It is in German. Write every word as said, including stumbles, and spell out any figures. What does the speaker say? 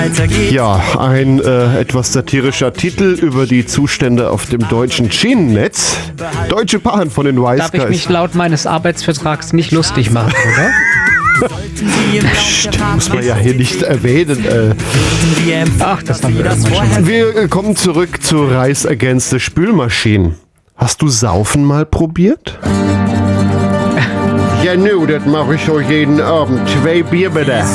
Ja, ein äh, etwas satirischer Titel über die Zustände auf dem deutschen Schienennetz. Deutsche Bahn von den Wise Darf ich Guys. mich laut meines Arbeitsvertrags nicht lustig machen, oder? Psst, muss man ja hier nicht erwähnen. Äh. Ach, das haben wir irgendwann schon mal. Wir äh, kommen zurück zu Rise Against the Spülmaschinen. Hast du Saufen mal probiert? Ja, nu, das mache ich so jeden Abend. Zwei Bier bitte.